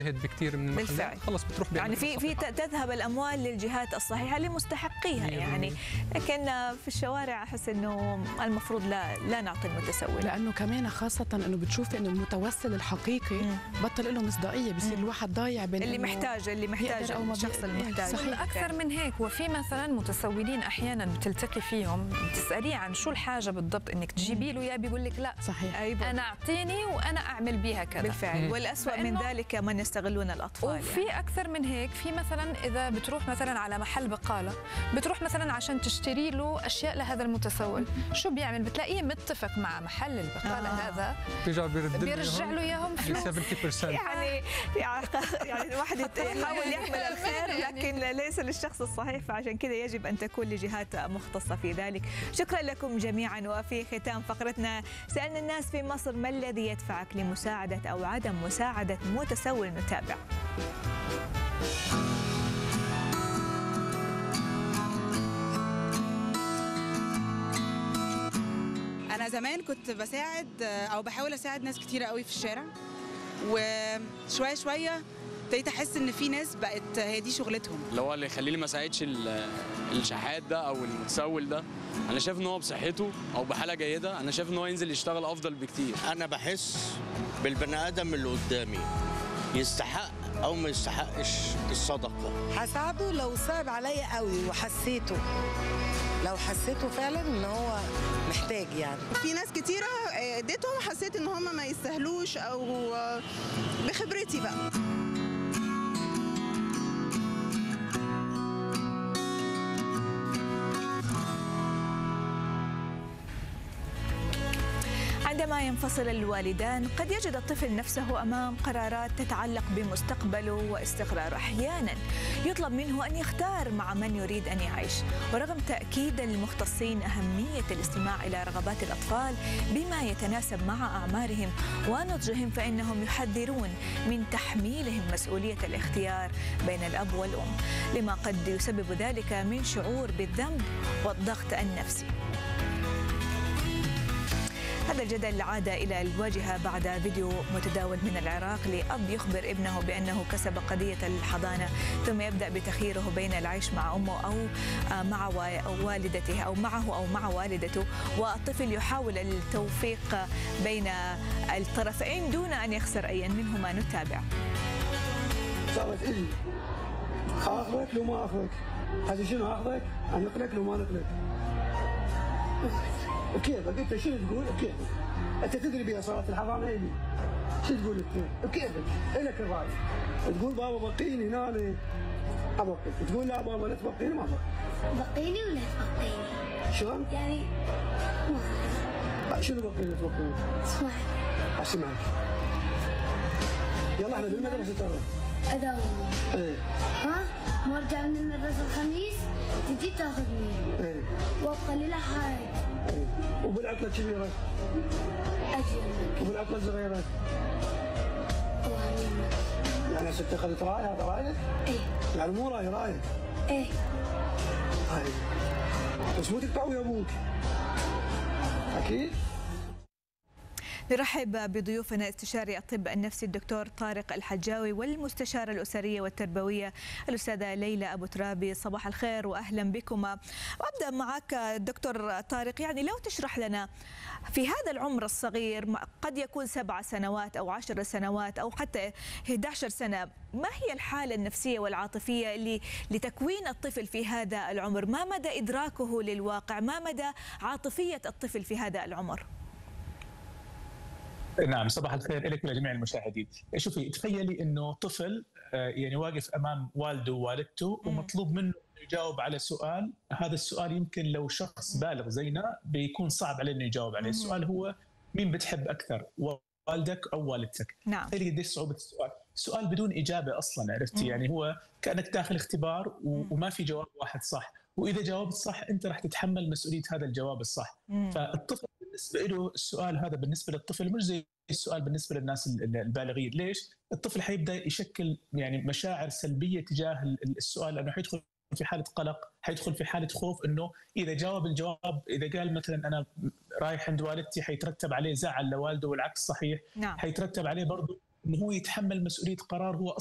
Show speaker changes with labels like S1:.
S1: بكثير من المحلات
S2: بالفعل.
S1: خلص بتروح
S2: يعني في تذهب الاموال للجهات الصحيحه لمستحقيها يعني، لكن في الشوارع احس انه المفروض لا نعطي المتسول،
S3: لانه كمان خاصه انه بتشوفي انه المتوسل الحقيقي بطل له مصداقيه، بصير الواحد ضايع بين
S2: اللي محتاج الشخص المحتاج.
S4: صحيح. اكثر من هيك، وفي مثلا متسولين احيانا بتلتقي فيهم بتساليه عن شو الحاجه بالضبط انك تجيبي له اياه، بيقول لك لا
S3: صحيح
S4: انا اعطيني وانا اعمل بيها كذا.
S2: بالفعل. والاسوأ من ذلك من يستغلون الاطفال.
S4: وفي يعني اكثر من هيك، في مثلا اذا بتروح مثلا على محل بقاله، بتروح مثلا عشان تشتري له اشياء لهذا المتسول، شو بيعمل؟ بتلاقيه متفق مع محل البقاله هذا بيرجع له اياهم فلوس
S1: 70%.
S2: يعني الواحد يحاول يعمل الخير لكن ليس للشخص الصحيح، فعشان كذا يجب ان تكون لجهات مختصه في ذلك. شكرا لكم جميعا. وفي ختام فقرتنا سالنا الناس في مصر ما الذي يدفعك لمساعده او عدم مساعده متسول؟ نتابع.
S5: أنا زمان كنت بساعد أو بحاول أساعد ناس كتيرة قوي في الشارع، وشوية شوية ابتديت أحس إن في ناس بقت هي دي شغلتهم.
S6: اللي هو اللي يخليني ما اساعدش الشحات ده أو المتسول ده، أنا شايف إن هو بصحته أو بحالة جيدة، أنا شايف إن هو ينزل يشتغل أفضل بكتير.
S7: أنا بحس بالبني آدم اللي قدامي يستحق أو ما يستحقش الصدقة.
S8: هساعده لو صعب عليا قوي وحسيته، لو حسيته فعلا ان هو محتاج. يعني
S9: في ناس كتيره اديتهم حسيت ان هم ما يستاهلوش، او بخبرتي بقى.
S2: عندما ينفصل الوالدان قد يجد الطفل نفسه أمام قرارات تتعلق بمستقبله واستقراره. أحيانا يطلب منه أن يختار مع من يريد أن يعيش، ورغم تأكيد المختصين أهمية الاستماع إلى رغبات الأطفال بما يتناسب مع أعمارهم ونضجهم، فإنهم يحذرون من تحميلهم مسؤولية الاختيار بين الأب والأم، لما قد يسبب ذلك من شعور بالذنب والضغط النفسي. هذا الجدل عاد إلى الواجهة بعد فيديو متداول من العراق لأب يخبر ابنه بأنه كسب قضية الحضانة، ثم يبدأ بتخييره بين العيش مع أمه أو مع والدته أو معه أو مع والدته، والطفل يحاول التوفيق بين الطرفين دون أن يخسر أي منهما. نتابع.
S10: صارت إلي أخذك لو ما أخذك، هذا شنو أخذك؟ أنقلك لو ما أنقلك. بكيفك انت شنو تقول؟ بكيفك انت تدري بها صارت الحضانه الي، شو تقول انت؟ بكيفك الك الراي، تقول بابا بقيني هنا ابقيك، تقول لا بابا لا تبقيني ما ابقيك.
S11: بقيني ولا تبقيني؟
S10: شلون؟
S11: يعني
S10: شنو بقيني تبقيني؟
S11: اسمعك.
S10: اسمعك. يلا احنا بالمدرسه ترى.
S11: اداوم.
S10: ايه.
S11: ها؟ ما ارجع من المدرسه الخميس تجي تاخذني.
S10: ايه.
S11: وابقى لي لحد.
S10: وبالعطلة الكبيرة؟
S11: أجل.
S10: وبالعطلة الصغيرة؟ يعني هسه اتخذت راية، هذا رايك؟
S11: ايه.
S10: يعني مو راي رايك؟
S11: ايه.
S10: طيب. بس مو تقطع ويا ابوك. أكيد؟
S2: نرحب بضيوفنا استشاري الطب النفسي الدكتور طارق الحجاوي والمستشارة الأسرية والتربوية الأستاذة ليلى أبو ترابي. صباح الخير وأهلا بكما. وأبدأ معك دكتور طارق، يعني لو تشرح لنا في هذا العمر الصغير، قد يكون 7 سنوات أو 10 سنوات أو حتى 11 سنة، ما هي الحالة النفسية والعاطفية اللي لتكوين الطفل في هذا العمر؟ ما مدى إدراكه للواقع؟ ما مدى عاطفية الطفل في هذا العمر؟
S12: نعم، صباح الخير لك ولجميع المشاهدين. شوفي، تخيلي انه طفل يعني واقف امام والده ووالدته ومطلوب منه يجاوب على سؤال. هذا السؤال يمكن لو شخص بالغ زينا بيكون صعب عليه انه يجاوب عليه. السؤال هو مين بتحب اكثر، والدك او والدتك؟
S2: نعم.
S12: تخيلي قديش صعوبة السؤال. سؤال بدون اجابه اصلا، عرفتي؟ يعني هو كانك داخل اختبار وما في جواب واحد صح، واذا جاوبت صح انت راح تتحمل مسؤوليه هذا الجواب الصح. فالطفل بالنسبه له السؤال هذا بالنسبه للطفل مش زي السؤال بالنسبه للناس البالغين. ليش؟ الطفل حيبدا يشكل يعني مشاعر سلبيه تجاه السؤال، لانه حيدخل في حاله قلق، حيدخل في حاله خوف انه اذا جاوب الجواب، اذا قال مثلا انا رايح عند والدتي، حيترتب عليه زعل لوالده، والعكس صحيح.
S2: نعم.
S12: حيترتب عليه برضه انه هو يتحمل مسؤوليه قرار هو